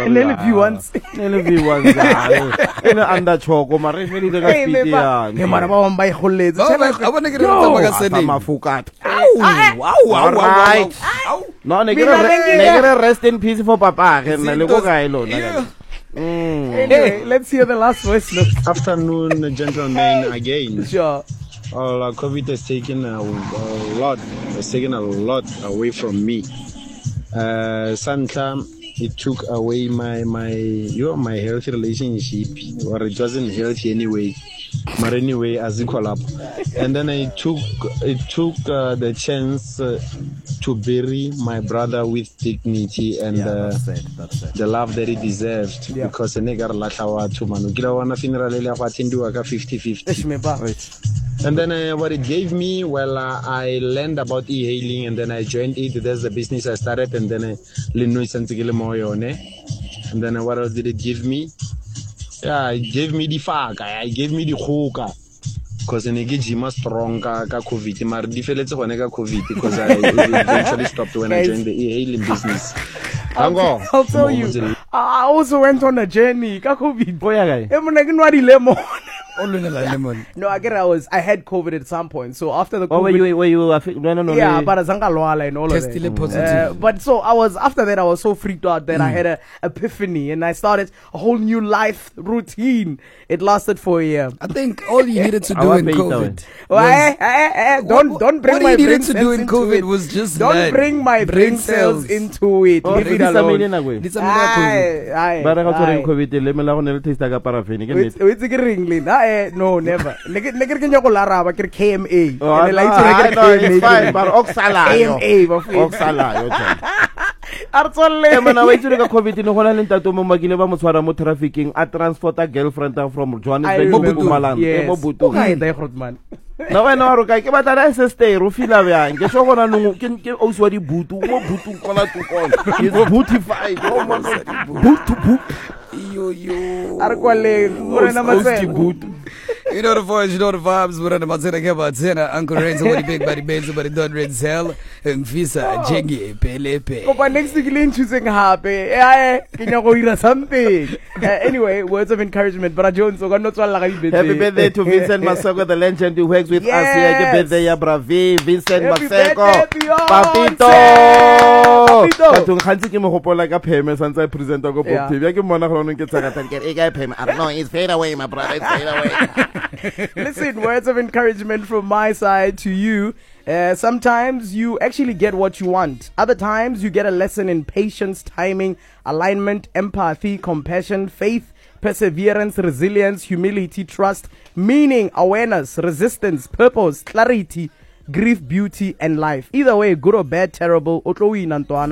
once. In under choco, my really the Gaspian. Hey, man, I'm by Holland. I want to get a Fukat. Wow. No, nigga, rest in peace for Papa. Anyway, let's hear the last voice note. Afternoon, gentlemen, again. Sure. COVID has taken a lot away from me. Sometimes it took away my healthy relationship, or it wasn't healthy anyway. But anyway, as equal up, and then it took the chance to bury my brother with dignity and the love that he deserved, because the nigga latawa to manu kila wana funeral ile atendiwa ka 50-50. And then what it gave me, well, I learned about e-hailing, and then I joined it. There's the business I started, and then and then what else did it give me? Yeah, it gave me the fuck. I gave me the hoka. Because I get strong ka COVID. But the fellows who ka COVID, because I eventually stopped when I joined the e-hailing business. I'll tell you. I also went on a journey. Ka COVID. No, I had COVID at some point. So after the COVID, were you yeah, but Zangalwala and all of that. But so after that I was so freaked out that I had an epiphany, and I started a whole new life routine. It lasted for a year. I think all you needed to do in COVID don't bring my brain cells into COVID it. was just don't bring my brain cells into it. Leave it alone. No, never. Neger can you go Laraba, KMA. It's fine, but Oxala. COVID in Holland to Magileva Muswara trafficking. I transport a girlfriend from Johannesburg to Bumaland. No, I know, okay, but I stay, Rufila, and get over and can also the Butu, color to call. It's bootified. You know the voice, you know the vibes. We're on the Mazena Gaba, Zena, Uncle Ren, somebody big body bands, somebody done red cell, and Visa, Jengi, Pelepe. Oh, but next week, Lynn choosing happy. Can you go something? Anyway, words of encouragement. But Jones, so not so like happy birthday to Vincent Maseko, the legend who works with us here. Happy birthday, Bravi, Vincent Maseko, Papito. Patung Hansi Kim Hopo like a payment since I present a go to TV. I don't know, it's fade away, my brother, it's fade away. Listen, words of encouragement from my side to you. Sometimes you actually get what you want. Other times you get a lesson in patience, timing, alignment, empathy, compassion, faith, perseverance, resilience, humility, trust, meaning, awareness, resistance, purpose, clarity, grief, beauty, and life. Either way, good or bad, terrible,